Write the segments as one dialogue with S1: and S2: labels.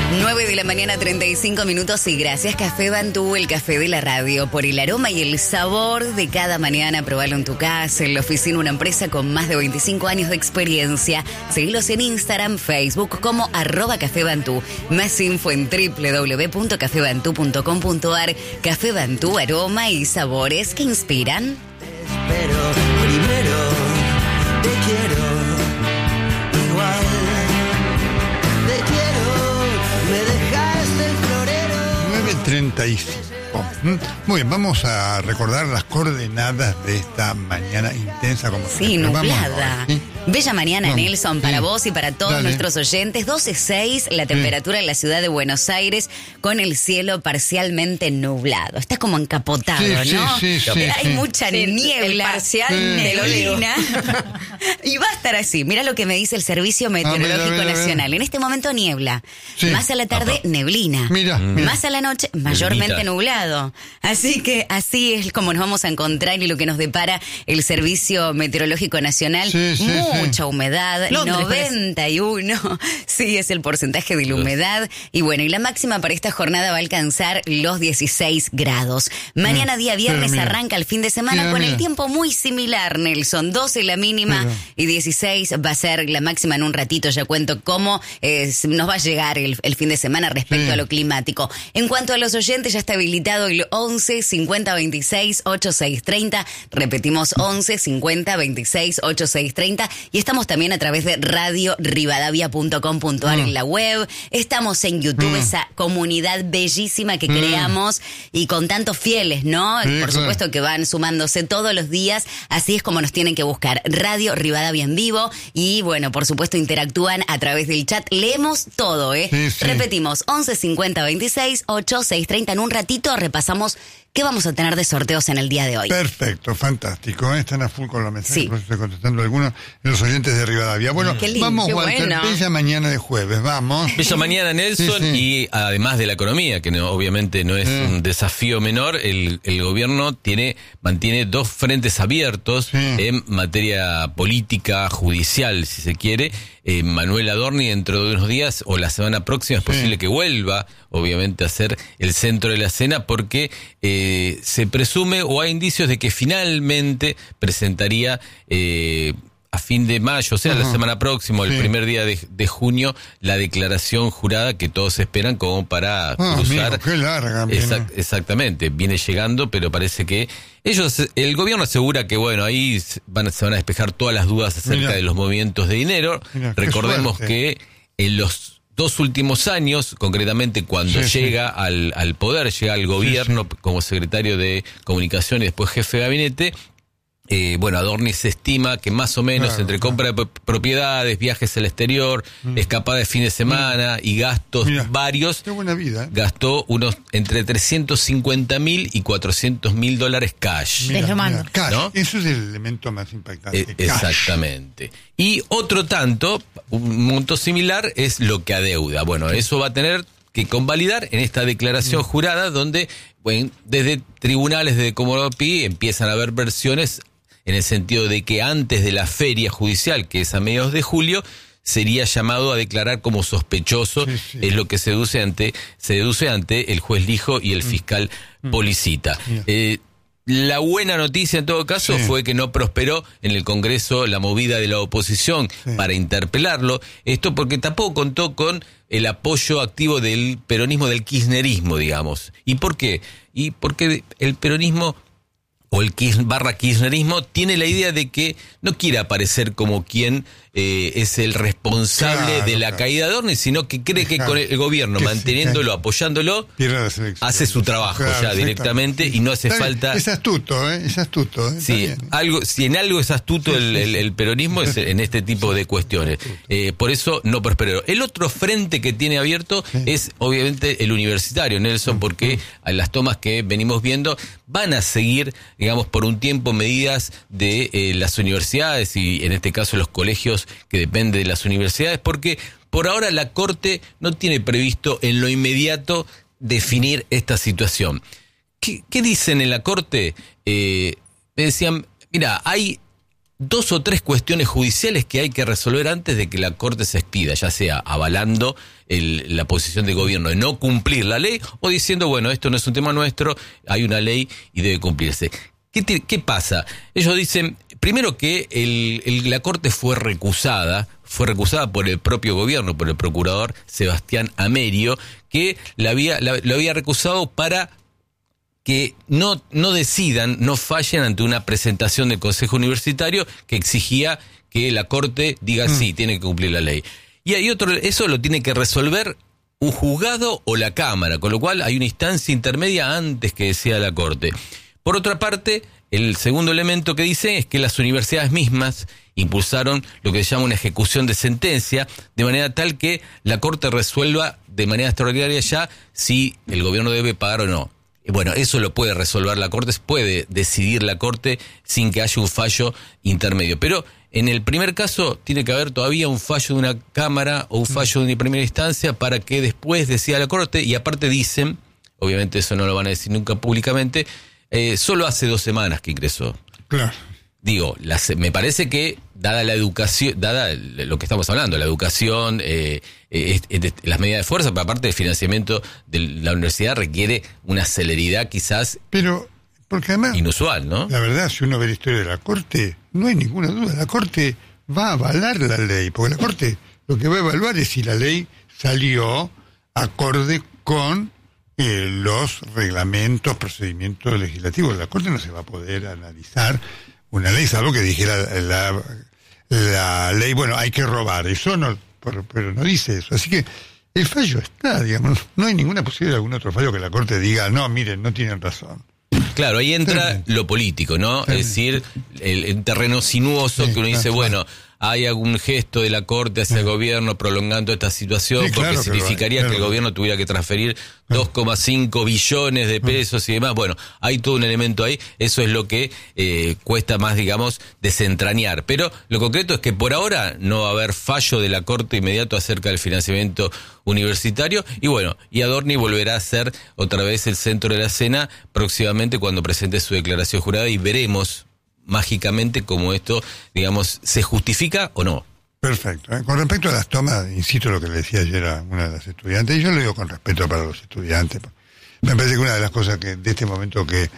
S1: 9:35 y gracias Café Bantú, el café de la radio, por el aroma y el sabor de cada mañana. Probalo en tu casa, en la oficina, una empresa con más de 25 años de experiencia. Seguilos en Instagram, Facebook como @Café Bantú. Más info en www.cafebantú.com.ar. Café Bantú, aroma y sabores que inspiran.
S2: Pero primero te quiero igual. Te quiero, me dejaste el florero.
S3: 9:35. Muy bien, vamos a recordar las coordenadas de esta mañana intensa como
S1: sí, nublada.
S3: ¿Sí?
S1: Bella mañana,
S3: Vamos.
S1: Nelson, para vos y para todos nuestros oyentes. 12:06 la temperatura en la ciudad de Buenos Aires, con el cielo parcialmente nublado. Está como encapotado, ¿no?
S3: Sí,
S1: Hay mucha niebla.
S4: El parcial
S1: neblina. Y va a estar así. Mira lo que me dice el Servicio Meteorológico Nacional. En este momento niebla.
S3: Sí.
S1: Más a la tarde, neblina.
S3: Mira.
S1: Más a la noche, mayormente nublado. Así que así es como nos vamos a encontrar y lo que nos depara el Servicio Meteorológico Nacional. Mucha humedad,
S4: Londres,
S1: 91, sí, es el porcentaje de la humedad. Y bueno, y la máxima para esta jornada va a alcanzar los 16 grados. Mañana, día viernes, arranca el fin de semana con el tiempo muy similar, Nelson. 12 la mínima y 16 va a ser la máxima en un ratito. Ya cuento cómo nos va a llegar el fin de semana respecto a lo climático. En cuanto a los oyentes, ya está habilitado el 11 50 26 86 30. Repetimos, 11 50 26 86 30. Y estamos también a través de radiorivadavia.com.ar en la web. Estamos en YouTube, esa comunidad bellísima que creamos y con tantos fieles, ¿no?
S3: Sí,
S1: por supuesto que van sumándose todos los días. Así es como nos tienen que buscar. Radio Rivadavia en vivo. Y bueno, por supuesto interactúan a través del chat. Leemos todo, ¿eh?
S3: Sí.
S1: Repetimos, 11 50 26 86 30. En un ratito repasamos qué vamos a tener de sorteos en el día de hoy.
S3: Perfecto, fantástico. Están a full con los mensajes,
S1: Sí.
S3: por eso estoy contestando algunos de los oyentes de Rivadavia. Bueno,
S1: Qué lindo,
S3: vamos,
S4: qué
S3: Walter,
S4: bueno.
S3: bella mañana de jueves, vamos.
S5: Bella mañana, Nelson,
S3: Sí.
S5: y además de la economía, que obviamente no es un desafío menor, el gobierno mantiene dos frentes abiertos en materia política, judicial, si se quiere. Manuel Adorni, dentro de unos días o la semana próxima, es posible que vuelva, obviamente, a ser el centro de la escena, porque se presume o hay indicios de que finalmente presentaría a fin de mayo, o sea, la semana próxima, el primer día de junio, la declaración jurada que todos esperan como para cruzar.
S3: Amigo, qué larga.
S5: Exactamente, viene llegando, pero parece que el gobierno asegura que, bueno, ahí se van a despejar todas las dudas acerca de los movimientos de dinero. Recordemos que en los 2 últimos años, concretamente cuando llega al poder, llega al gobierno como secretario de Comunicación y después jefe de gabinete, Adorni se estima que más o menos entre compra de propiedades, viajes al exterior, escapadas de fin de semana y gastos varios,
S3: Qué buena vida.
S5: Gastó entre $350,000 y $400,000 cash.
S3: Cash,
S5: ¿no?
S3: eso es el elemento más impactante.
S5: Exactamente. Y otro tanto, un monto similar, es lo que adeuda. Bueno, eso va a tener que convalidar en esta declaración jurada, donde desde tribunales de Comodoro Pi empiezan a haber versiones en el sentido de que antes de la feria judicial, que es a mediados de julio, sería llamado a declarar como sospechoso. Es lo que se deduce ante el juez Lijo y el fiscal Policita. La buena noticia en todo caso fue que no prosperó en el Congreso la movida de la oposición para interpelarlo. Esto porque tampoco contó con el apoyo activo del peronismo, del kirchnerismo, digamos. ¿Y por qué? Y porque el peronismo o el kirchnerismo tiene la idea de que no quiere aparecer como quien es el responsable de la caída de Adorni, sino que cree que con el gobierno manteniéndolo, apoyándolo, hace su trabajo ya directamente y no hace falta.
S3: Es astuto, es astuto.
S5: Sí, si en algo es astuto el peronismo es en este tipo de cuestiones. Por eso no prosperó. El otro frente que tiene abierto es obviamente el universitario, Nelson, porque a las tomas que venimos viendo van a seguir, digamos, por un tiempo medidas de las universidades y en este caso los colegios que dependen de las universidades, porque por ahora la Corte no tiene previsto en lo inmediato definir esta situación. ¿Qué dicen en la Corte? Me decían, mira, hay 2 o 3 cuestiones judiciales que hay que resolver antes de que la Corte se expida, ya sea avalando la posición del gobierno de no cumplir la ley o diciendo, bueno, esto no es un tema nuestro, hay una ley y debe cumplirse. ¿Qué pasa? Ellos dicen, primero que la Corte fue recusada por el propio gobierno, por el procurador Sebastián Amerio, que lo había recusado para que no decidan, no fallen ante una presentación del Consejo Universitario que exigía que la Corte diga sí, tiene que cumplir la ley. Y hay otro, eso lo tiene que resolver un juzgado o la Cámara, con lo cual hay una instancia intermedia antes que decida la Corte. Por otra parte, el segundo elemento que dice es que las universidades mismas impulsaron lo que se llama una ejecución de sentencia, de manera tal que la Corte resuelva de manera extraordinaria ya si el gobierno debe pagar o no. Bueno, eso lo puede resolver la Corte, puede decidir la Corte sin que haya un fallo intermedio. Pero en el primer caso tiene que haber todavía un fallo de una Cámara o un fallo de una primera instancia para que después decida la Corte. Y aparte dicen, obviamente eso no lo van a decir nunca públicamente, solo hace 2 semanas que ingresó.
S3: Claro.
S5: Digo, me parece que, dada la educación, dada lo que estamos hablando, la educación, las medidas de fuerza, pero aparte del financiamiento de la universidad requiere una celeridad quizás
S3: Pero, porque además,
S5: inusual, ¿no?
S3: La verdad, si uno ve la historia de la Corte, no hay ninguna duda, la Corte va a avalar la ley, porque la Corte lo que va a evaluar es si la ley salió acorde con los reglamentos, procedimientos legislativos. La Corte no se va a poder analizar una ley, salvo que dijera la ley, bueno, hay que robar, eso no, pero no dice eso. Así que el fallo está, digamos, no hay ninguna posibilidad de algún otro fallo que la Corte diga, no, miren, no tienen razón.
S5: Claro, ahí entra lo político, ¿no? Es decir, el terreno sinuoso que uno dice, bueno, hay algún gesto de la Corte hacia el gobierno prolongando esta situación,
S3: Sí,
S5: porque
S3: claro,
S5: significaría que el gobierno tuviera que transferir 2,5 billones de pesos y demás. Bueno, hay todo un elemento ahí, eso es lo que cuesta más, digamos, desentrañar. Pero lo concreto es que por ahora no va a haber fallo de la Corte inmediato acerca del financiamiento universitario, y bueno, y Adorni volverá a ser otra vez el centro de la escena próximamente cuando presente su declaración jurada, y veremos mágicamente cómo esto, digamos, se justifica o no.
S3: Perfecto. Con respecto a las tomas, insisto lo que le decía ayer a una de las estudiantes, y yo lo digo con respeto para los estudiantes. Me parece que una de las cosas que de este momento que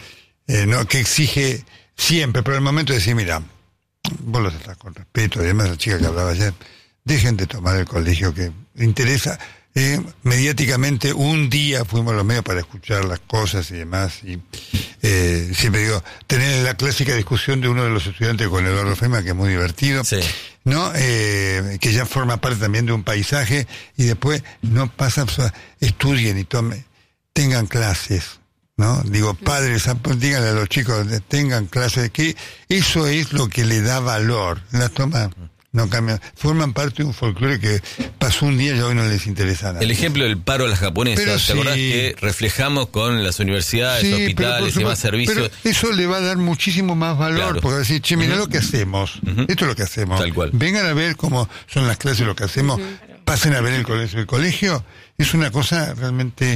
S3: exige siempre, pero el momento de decir, mira, vos los tratás con respeto, y además la chica que hablaba ayer, dejen de tomar el colegio que interesa. Mediáticamente un día fuimos a los medios para escuchar las cosas y demás, y siempre digo, tener la clásica discusión de uno de los estudiantes con Eduardo Feynman, que es muy divertido,
S5: Sí.
S3: ¿no? Que ya forma parte también de un paisaje, y después no pasa, estudien y tengan clases, ¿no? Digo, padres, díganle a los chicos, tengan clases, que eso es lo que le da valor. Las tomas no cambian, forman parte de un folclore que pasó un día y hoy no les interesa nada.
S5: El ejemplo del paro a las japonesas,
S3: Pero
S5: ¿te acordás
S3: sí.
S5: que reflejamos con las universidades, hospitales y demás servicios?
S3: Pero eso le va a dar muchísimo más valor,
S5: Claro.
S3: porque decir, che, mirá lo que hacemos, esto es lo que hacemos.
S5: Tal cual.
S3: Vengan a ver cómo son las clases, lo que hacemos, pasen a ver el colegio. El colegio es una cosa realmente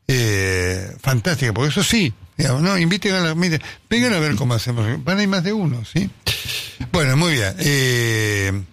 S3: fantástica, porque eso sí, digamos, no, inviten a la, miren, vengan a ver cómo hacemos, van a ir más de uno, ¿sí? Bueno, muy bien.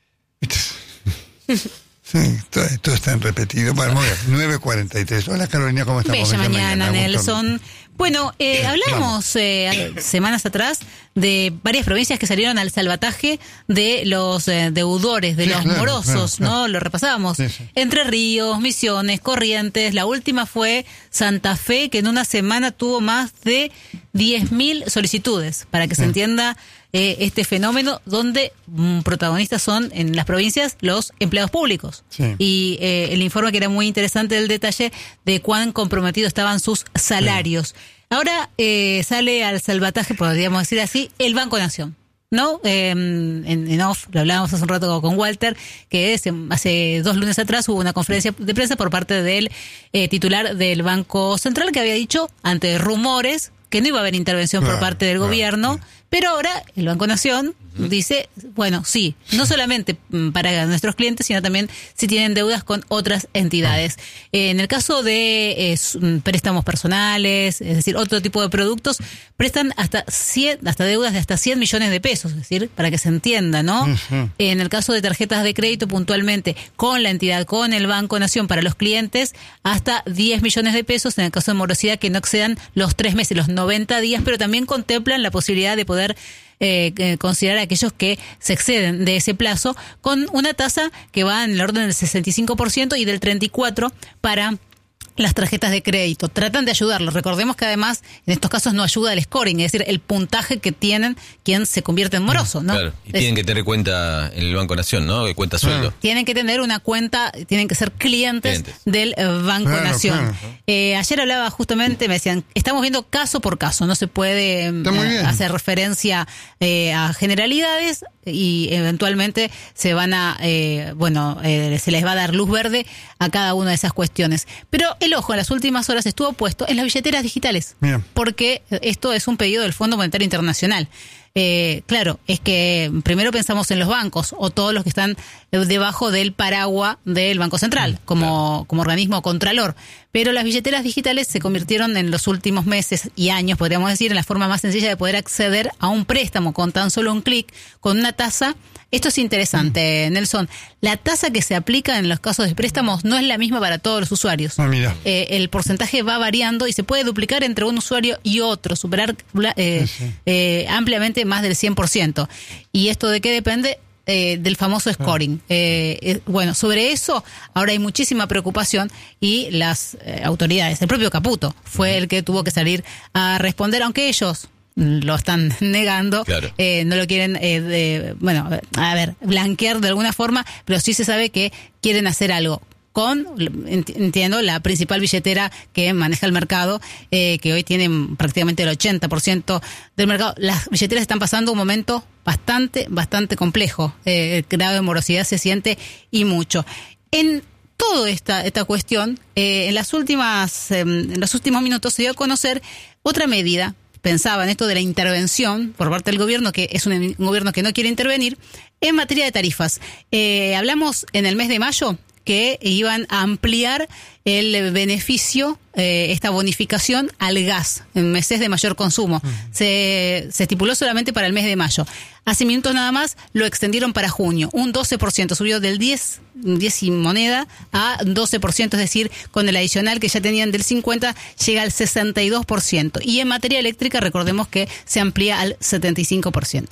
S3: Sí, todo está en repetido. Bueno, muy bien, 9:43. Hola Carolina, ¿cómo estamos?
S4: Bella mañana, Nelson. Bueno, hablamos semanas atrás de varias provincias que salieron al salvataje de los deudores, de
S3: Sí,
S4: los
S3: claro,
S4: morosos,
S3: claro.
S4: ¿no? Lo repasábamos.
S3: Sí, sí.
S4: Entre Ríos, Misiones, Corrientes. La última fue Santa Fe, que en una semana tuvo más de 10.000 solicitudes, para que se entienda este fenómeno, donde protagonistas son en las provincias los empleados públicos.
S3: Sí.
S4: Y el informe, que era muy interesante, el detalle de cuán comprometidos estaban sus salarios. Ahora sale al salvataje, podríamos decir así, el Banco Nación, ¿no? En off, lo hablábamos hace un rato con Walter, que hace 2 lunes atrás hubo una conferencia de prensa por parte del titular del Banco Central, que había dicho, ante rumores, que no iba a haber intervención por parte del gobierno, pero ahora el Banco Nación dice, bueno, sí, no solamente para nuestros clientes, sino también si tienen deudas con otras entidades. En el caso de préstamos personales, es decir, otro tipo de productos, prestan hasta deudas de hasta 100 millones de pesos, es decir, para que se entienda, ¿no? En el caso de tarjetas de crédito, puntualmente con la entidad, con el Banco Nación, para los clientes, hasta 10 millones de pesos, en el caso de morosidad que no excedan los 3 meses, los 90 días, pero también contemplan la posibilidad de poder considerar a aquellos que se exceden de ese plazo, con una tasa que va en el orden del 65% y del 34% para las tarjetas de crédito. Tratan de ayudarlos. Recordemos que además en estos casos no ayuda el scoring, es decir, el puntaje que tienen quien se convierte en moroso, ¿no? Claro,
S5: y tienen que tener cuenta en el Banco Nación, ¿no? Cuenta sueldo.
S4: Tienen que tener una cuenta, tienen que ser clientes del Banco Nación. Ayer hablaba justamente, me decían, estamos viendo caso por caso, no se puede hacer referencia a generalidades y eventualmente se van a, se les va a dar luz verde a cada una de esas cuestiones. Pero el ojo en las últimas horas estuvo puesto en las billeteras digitales, porque esto es un pedido del Fondo Monetario Internacional. Claro, es que primero pensamos en los bancos o todos los que están debajo del paraguas del Banco Central, como organismo contralor. Pero las billeteras digitales se convirtieron en los últimos meses y años, podríamos decir, en la forma más sencilla de poder acceder a un préstamo con tan solo un clic, con una tasa. Esto es interesante, Nelson. La tasa que se aplica en los casos de préstamos no es la misma para todos los usuarios. El porcentaje va variando y se puede duplicar entre un usuario y otro, superar ampliamente más del 100%. ¿Y esto de qué depende? Del famoso scoring. Sobre eso ahora hay muchísima preocupación y las autoridades, el propio Caputo fue el que tuvo que salir a responder, aunque ellos lo están negando, no lo quieren blanquear de alguna forma, pero sí se sabe que quieren hacer algo con, entiendo, la principal billetera que maneja el mercado, que hoy tiene prácticamente el 80% del mercado. Las billeteras están pasando un momento bastante complejo. El grado de morosidad se siente y mucho. En toda esta cuestión, en los últimos minutos se dio a conocer otra medida. Pensaba en esto de la intervención por parte del gobierno, que es un gobierno que no quiere intervenir, en materia de tarifas. Hablamos en el mes de mayo que iban a ampliar el beneficio, esta bonificación al gas en meses de mayor consumo. Se estipuló solamente para el mes de mayo. Hace minutos nada más lo extendieron para junio. Un 12%, subió del 10 y moneda a 12%, es decir, con el adicional que ya tenían del 50%, llega al 62%. Y en materia eléctrica, recordemos que se amplía al 75%.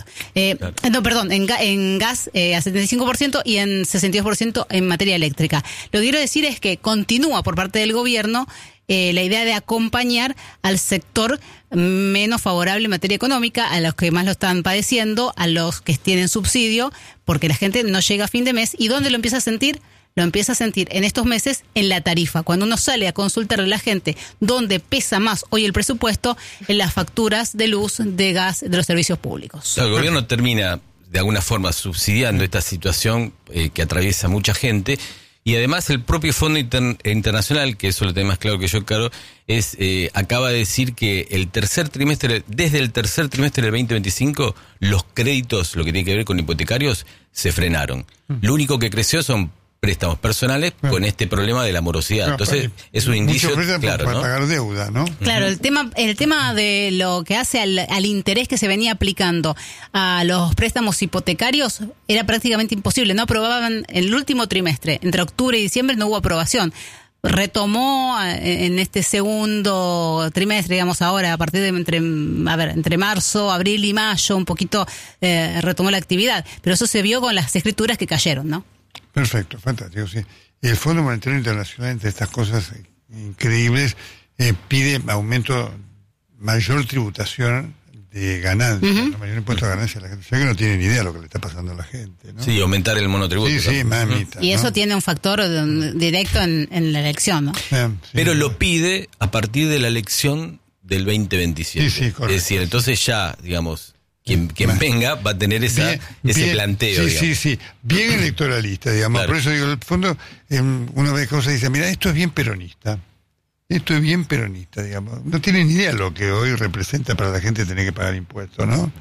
S4: En gas a 75% y en 62% en materia eléctrica. Lo que quiero decir es que continúa por parte del gobierno la idea de acompañar al sector menos favorable en materia económica, a los que más lo están padeciendo, a los que tienen subsidio, porque la gente no llega a fin de mes. ¿Y dónde lo empieza a sentir? Lo empieza a sentir en estos meses en la tarifa. Cuando uno sale a consultarle a la gente dónde pesa más hoy el presupuesto, en las facturas de luz, de gas, de los servicios públicos.
S5: El gobierno termina de alguna forma subsidiando esta situación que atraviesa mucha gente. Y además el propio Fondo Internacional, que eso lo tiene más claro que yo, Caro, acaba de decir que desde el tercer trimestre del 2025, los créditos, lo que tiene que ver con hipotecarios, se frenaron. Lo único que creció son préstamos personales con este problema de la morosidad. Entonces, es un indicio claro,
S3: para
S5: ¿no?
S3: pagar deuda, ¿no?
S4: Claro, el tema de lo que hace al interés que se venía aplicando a los préstamos hipotecarios era prácticamente imposible. No aprobaban en el último trimestre. Entre octubre y diciembre no hubo aprobación. Retomó en este segundo trimestre, digamos ahora, a partir de entre marzo, abril y mayo, un poquito retomó la actividad. Pero eso se vio con las escrituras que cayeron, ¿no?
S3: Perfecto, fantástico, sí. Y el Fondo Monetario Internacional, entre estas cosas increíbles, pide mayor tributación de ganancias, mayor impuesto a ganancias a la gente. O sea que no tiene ni idea de lo que le está pasando a la gente, ¿no?
S5: Sí, aumentar el monotributo.
S3: Sí, mamita.
S4: Y eso
S3: ¿no?
S4: tiene un factor directo en la elección, ¿no?
S3: Sí.
S5: Pero lo pide a partir de la elección del 2027.
S3: Sí, correcto.
S5: Es decir, entonces ya, digamos, quien venga va a tener ese planteo.
S3: Sí. Bien electoralista, digamos.
S5: Claro.
S3: Por eso digo, el fondo, una vez cosas dice, mira, esto es bien peronista. Esto es bien peronista, digamos. No tienen ni idea lo que hoy representa para la gente tener que pagar impuestos, ¿no?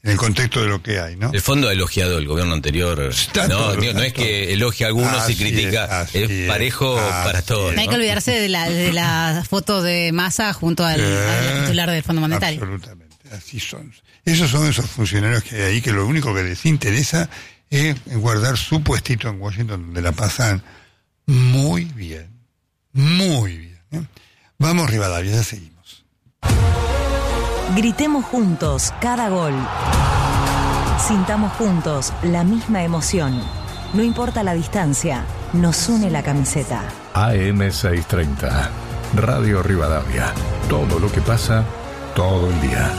S3: el contexto de lo que hay, ¿no?
S5: El fondo ha elogiado el gobierno anterior. No es que elogia a algunos y critica, es parejo para todos.
S4: No hay que olvidarse de la foto de Massa junto al titular del Fondo Monetario.
S3: Absolutamente, así son. Esos son esos funcionarios que hay ahí que lo único que les interesa es guardar su puestito en Washington, donde la pasan muy bien. Muy bien. Vamos, Rivadavia, ya seguimos.
S6: Gritemos juntos cada gol. Sintamos juntos la misma emoción. No importa la distancia, nos une la camiseta.
S7: AM630, Radio Rivadavia. Todo lo que pasa, todo el día.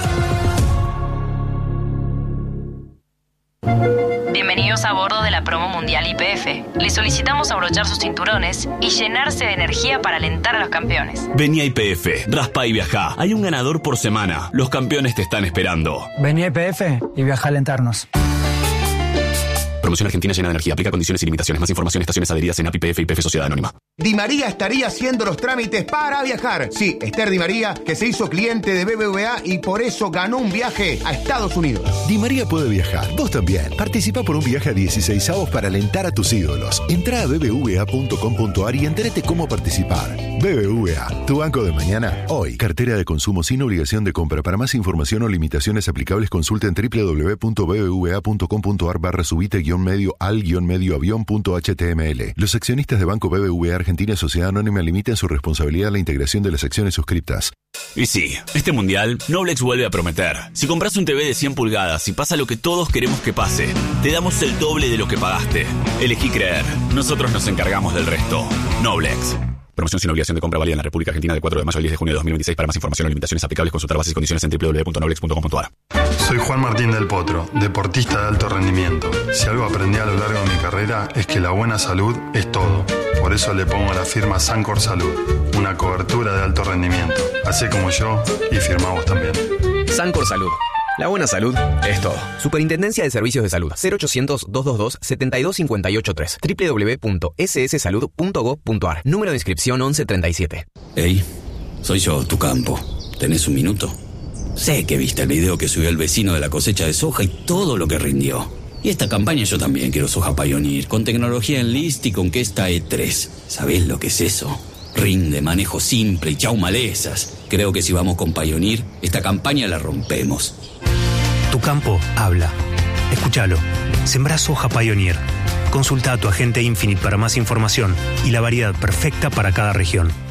S8: Bienvenidos a bordo de la promo mundial YPF. Les solicitamos abrochar sus cinturones y llenarse de energía para alentar a los campeones.
S9: Vení a YPF, raspa y viajá. Hay un ganador por semana. Los campeones te están esperando.
S10: Vení a YPF y viajá a alentarnos.
S9: Promoción Argentina llena de energía. Aplica condiciones y limitaciones. Más información en estaciones adheridas en API YPF y YPF Sociedad Anónima.
S11: Di María estaría haciendo los trámites para viajar. Sí, Esther Di María, que se hizo cliente de BBVA y por eso ganó un viaje a Estados Unidos.
S12: Di María puede viajar, vos también. Participa por un viaje a 16avos para alentar a tus ídolos. Entrá a bbva.com.ar y entérate cómo participar. BBVA, tu banco de mañana, hoy. Cartera de consumo sin obligación de compra. Para más información o limitaciones aplicables, consulta en www.bbva.com.ar/subite-medio-al-medio-avión.html. Los accionistas de Banco BBVA Argentina Sociedad Anónima limitan su responsabilidad a la integración de las acciones suscriptas.
S9: Y sí, este mundial, Noblex vuelve a prometer. Si compras un TV de 100 pulgadas y pasa lo que todos queremos que pase, te damos el doble de lo que pagaste. Elegí creer. Nosotros nos encargamos del resto. Noblex. Promoción sin obligación de compra válida en la República Argentina de 4 de mayo al 10 de junio de 2026. Para más información o limitaciones aplicables, consultar bases y condiciones en www.noblex.com.ar.
S13: Soy Juan Martín del Potro, deportista de alto rendimiento. Si algo aprendí a lo largo de mi carrera es que la buena salud es todo. Por eso le pongo la firma Sancor Salud, una cobertura de alto rendimiento. Hacé como yo y firmá vos también.
S14: Sancor Salud. La buena salud es todo. Superintendencia de Servicios de Salud. 0800-222-72583. www.sssalud.gov.ar. Número de inscripción 1137.
S15: Hey, soy yo, tu campo. ¿Tenés un minuto? Sé que viste el video que subió el vecino de la cosecha de soja y todo lo que rindió. Y esta campaña yo también quiero soja Pioneer, con tecnología Enlist y con Kesta E3. ¿Sabés lo que es eso? Rinde, manejo simple y chau malezas. Creo que si vamos con Pioneer, esta campaña la rompemos.
S16: Tu campo habla. Escúchalo. Sembrá soja Pioneer. Consulta a tu agente Infinite para más información y la variedad perfecta para cada región.